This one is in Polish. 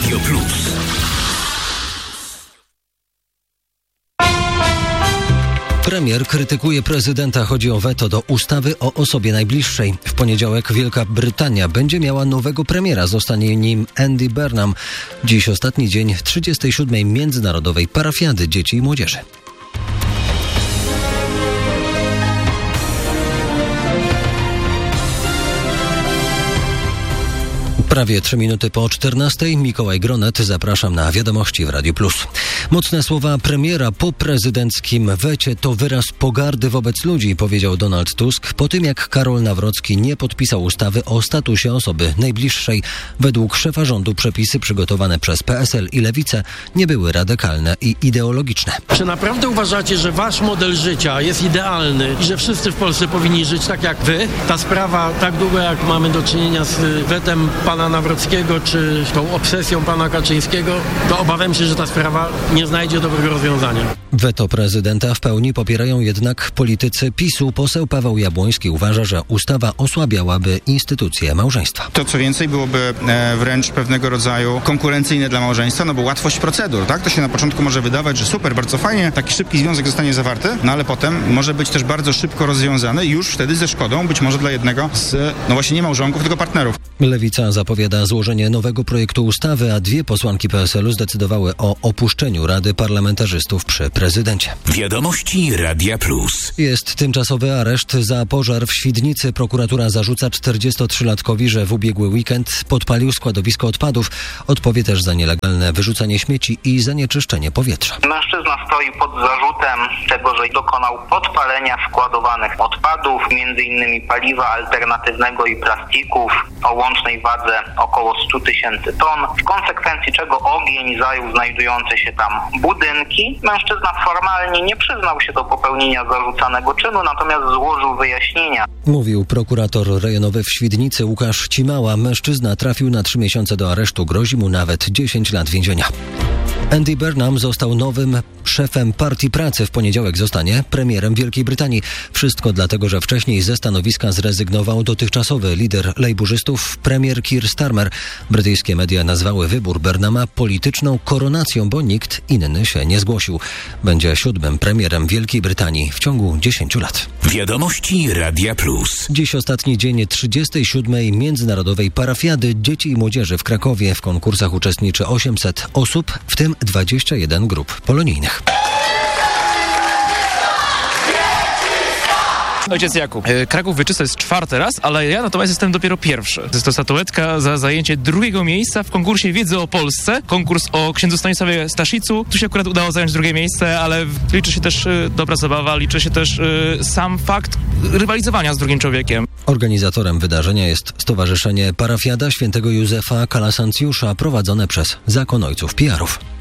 Radio Plus. Premier krytykuje prezydenta. Chodzi o weto do ustawy o osobie najbliższej. W poniedziałek Wielka Brytania będzie miała nowego premiera. Zostanie nim Andy Burnham. Dziś ostatni dzień 37. Międzynarodowej Parafiady Dzieci i Młodzieży. Prawie 3 minuty po 14. Mikołaj Gronet, zapraszam na Wiadomości w Radiu Plus. Mocne słowa premiera po prezydenckim wecie to wyraz pogardy wobec ludzi, powiedział Donald Tusk po tym, jak Karol Nawrocki nie podpisał ustawy o statusie osoby najbliższej. Według szefa rządu przepisy przygotowane przez PSL i Lewicę nie były radykalne i ideologiczne. Czy naprawdę uważacie, że wasz model życia jest idealny i że wszyscy w Polsce powinni żyć tak jak wy? Ta sprawa, tak długo jak mamy do czynienia z wetem pana Nawrockiego, czy tą obsesją pana Kaczyńskiego, to obawiam się, że ta sprawa nie znajdzie dobrego rozwiązania. Weto prezydenta w pełni popierają jednak politycy PiS-u. Poseł Paweł Jabłoński uważa, że ustawa osłabiałaby instytucję małżeństwa. To co więcej byłoby wręcz pewnego rodzaju konkurencyjne dla małżeństwa, no bo łatwość procedur, tak? To się na początku może wydawać, że super, bardzo fajnie, taki szybki związek zostanie zawarty, no ale potem może być też bardzo szybko rozwiązany i już wtedy ze szkodą być może dla jednego z, no właśnie nie małżonków, tylko partnerów. Lewica zapowiada złożenie nowego projektu ustawy, a 2 posłanki PSL-u zdecydowały o opuszczeniu Rady Parlamentarzystów przy prezydencie. Wiadomości Radia Plus. Jest tymczasowy areszt za pożar w Świdnicy. Prokuratura zarzuca 43-latkowi, że w ubiegły weekend podpalił składowisko odpadów. Odpowie też za nielegalne wyrzucanie śmieci i zanieczyszczenie powietrza. Mężczyzna stoi pod zarzutem tego, że dokonał podpalenia składowanych odpadów, m.in. paliwa alternatywnego i plastików o łącznej wadze około 100 000 ton, w konsekwencji czego ogień zajął znajdujące się tam budynki. Mężczyzna formalnie nie przyznał się do popełnienia zarzucanego czynu, natomiast złożył wyjaśnienia. Mówił prokurator rejonowy w Świdnicy Łukasz Cimała. Mężczyzna trafił na 3 miesiące do aresztu. Grozi mu nawet 10 lat więzienia. Andy Burnham został nowym szefem Partii Pracy. W poniedziałek zostanie premierem Wielkiej Brytanii. Wszystko dlatego, że wcześniej ze stanowiska zrezygnował dotychczasowy lider lejburzystów, premier Keir Starmer. Brytyjskie media nazwały wybór Burnhama polityczną koronacją, bo nikt inny się nie zgłosił. Będzie 7. premierem Wielkiej Brytanii w ciągu 10 lat. Wiadomości Radia Plus. Dziś ostatni dzień 37. Międzynarodowej Parafiady Dzieci i Młodzieży w Krakowie. W konkursach uczestniczy 800 osób, w tym 21 grup polonijnych. Ojciec Jakub. Kraków Wieczysta jest 4. raz, ale ja natomiast jestem dopiero 1. Jest to statuetka za zajęcie 2. miejsca w konkursie wiedzy o Polsce. Konkurs o księdzu Stanisławie Staszicu. Tu się akurat udało zająć 2. miejsce, ale liczy się też dobra zabawa, liczy się też sam fakt rywalizowania z drugim człowiekiem. Organizatorem wydarzenia jest Stowarzyszenie Parafiada Świętego Józefa Kalasancjusza, prowadzone przez Zakon Ojców PR-ów.